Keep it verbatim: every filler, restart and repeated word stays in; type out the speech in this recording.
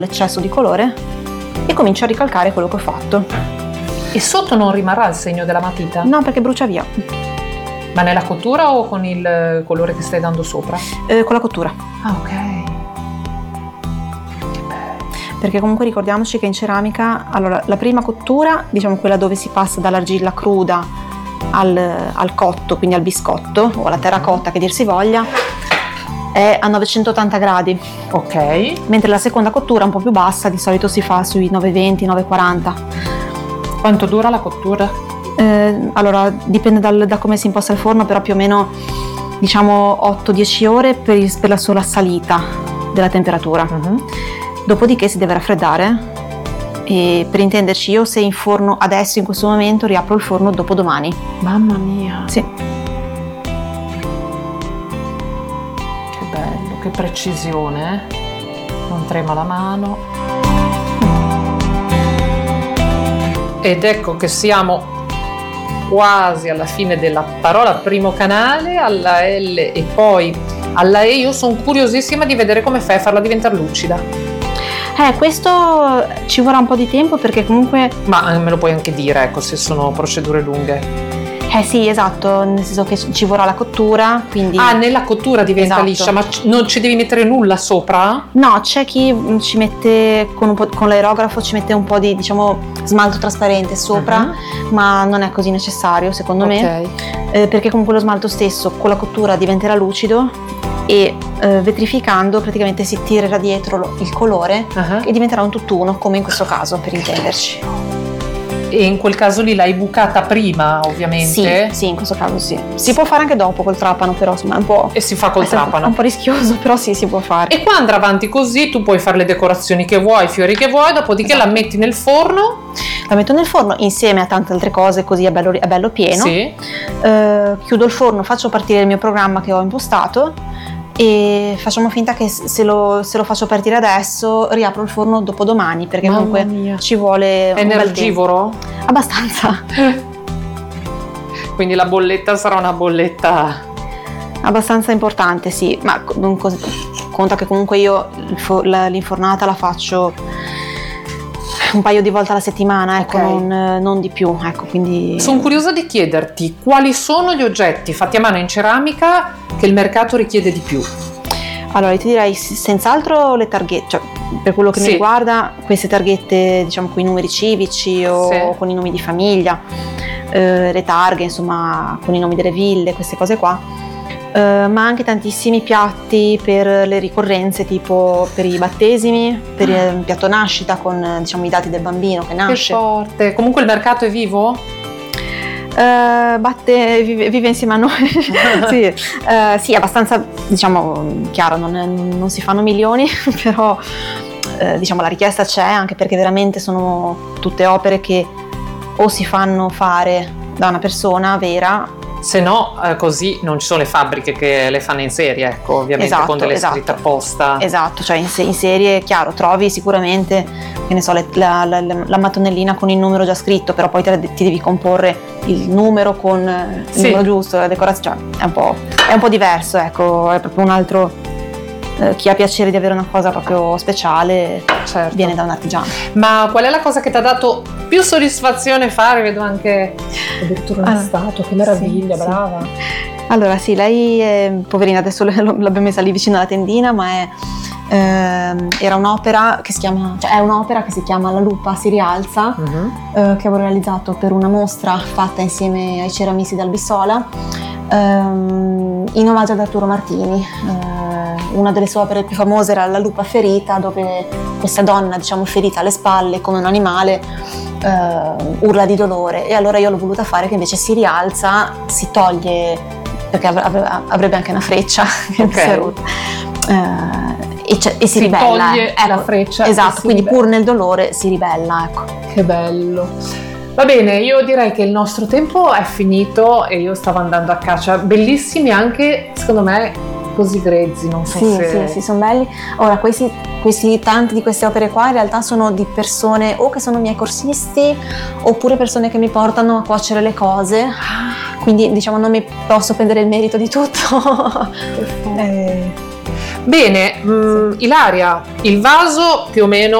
l'eccesso di colore e comincio a ricalcare quello che ho fatto. E sotto non rimarrà il segno della matita? No, perché brucia via. Ma nella cottura o con il colore che stai dando sopra? Eh, con la cottura. Ah, ok. Perché comunque ricordiamoci che in ceramica, allora, la prima cottura, diciamo quella dove si passa dall'argilla cruda al, al cotto, quindi al biscotto o alla terracotta che dir si voglia, è a novecentottanta gradi. Ok. Mentre la seconda cottura, un po' più bassa, di solito si fa sui novecento novecentoquaranta. Quanto dura la cottura? Eh, allora, dipende dal, da come si imposta il forno, però più o meno diciamo otto dieci ore per, il, per la sola salita della temperatura. Uh-huh. Dopodiché si deve raffreddare e, per intenderci, io se in forno adesso in questo momento riapro il forno dopodomani. Mamma mia! Sì. Che bello, che precisione, eh? Non trema la mano. Ed ecco che siamo quasi alla fine della parola primo canale, alla L e poi alla E. Io sono curiosissima di vedere come fai a farla diventare lucida. Eh, questo ci vorrà un po' di tempo perché comunque... Ma me lo puoi anche dire, ecco, se sono procedure lunghe. Eh sì, esatto, nel senso che ci vorrà la cottura, quindi... Ah, nella cottura diventa esatto. liscia, ma non ci devi mettere nulla sopra? No, c'è chi ci mette, con, un po', con l'aerografo ci mette un po' di, diciamo, smalto trasparente sopra, uh-huh. ma non è così necessario, secondo okay. me, eh, perché comunque lo smalto stesso con la cottura diventerà lucido e eh, vetrificando praticamente si tirerà dietro lo, il colore uh-huh. e diventerà un tutt'uno, come in questo caso, per intenderci. E in quel caso lì l'hai bucata prima, ovviamente? Sì, sì, in questo caso sì. Si può fare anche dopo col trapano, però insomma è un po'... E si fa col trapano? È un po' rischioso, però sì, si può fare. E qua andrà avanti così, tu puoi fare le decorazioni che vuoi, i fiori che vuoi, dopodiché esatto. la metti nel forno? La metto nel forno insieme a tante altre cose, così è bello, è bello pieno. Sì. Eh, chiudo il forno, faccio partire il mio programma che ho impostato e facciamo finta che se lo, se lo faccio partire adesso riapro il forno dopodomani, perché Mamma comunque mia. ci vuole un energivoro? Bel tempo. Abbastanza. Quindi la bolletta sarà una bolletta abbastanza importante, sì, ma non cos- conta che comunque io l'infornata la faccio un paio di volte alla settimana, ecco, okay. non, non di più, ecco, quindi... Sono curiosa di chiederti quali sono gli oggetti fatti a mano in ceramica che il mercato richiede di più. Allora, io ti direi senz'altro le targhette, cioè per quello che sì. mi riguarda, queste targhette, diciamo, con i numeri civici o sì. con i nomi di famiglia, eh, le targhe, insomma, con i nomi delle ville, queste cose qua. Uh, ma anche tantissimi piatti per le ricorrenze, tipo per i battesimi, per ah. il piatto nascita con, diciamo, i dati del bambino che nasce. Che forte! Comunque il mercato è vivo? Uh, batte, vive, vive insieme a noi. sì. Uh, sì, abbastanza, diciamo, chiaro, non, è, non si fanno milioni, però uh, diciamo la richiesta c'è, anche perché veramente sono tutte opere che o si fanno fare da una persona vera, se no eh, così non ci sono le fabbriche che le fanno in serie, ecco, ovviamente esatto, con delle esatto. scritte apposta. Esatto, cioè in, se- in serie, chiaro, trovi sicuramente, che ne so, le, la, la, la mattonellina con il numero già scritto, però poi te, ti devi comporre il numero con il sì. numero giusto, la decorazione, cioè è un po', è un po' diverso, ecco, è proprio un altro... Chi ha piacere di avere una cosa proprio speciale, certo. viene da un artigiano. Ma qual è la cosa che ti ha dato più soddisfazione fare? Vedo anche addirittura una statua, che meraviglia, sì, brava. Sì. Allora sì, lei è, poverina, adesso l'abbiamo messa lì vicino alla tendina, ma è, eh, era un'opera che si chiama, cioè è un'opera che si chiama La lupa si rialza, uh-huh. eh, che avevo realizzato per una mostra fatta insieme ai ceramisti d'Albissola, ehm, in omaggio ad Arturo Martini. Eh, una delle sue opere più famose era La lupa ferita, dove questa donna, diciamo, ferita alle spalle come un animale, uh, urla di dolore, e allora io l'ho voluta fare che invece si rialza, si toglie, perché av- avrebbe anche una freccia che okay. si è rotta, uh, e, e si, si ribella. Toglie ecco, la freccia. Esatto, quindi ribella. Pur nel dolore si ribella, ecco. Che bello. Va bene, io direi che il nostro tempo è finito e io stavo andando a caccia. Bellissimi anche, secondo me, così grezzi, non so sì, se... Sì, sì, sono belli. Ora, questi, questi tanti di queste opere qua in realtà sono di persone o che sono miei corsisti oppure persone che mi portano a cuocere le cose, quindi diciamo non mi posso prendere il merito di tutto. eh. Bene, mh, Ilaria, il vaso più o meno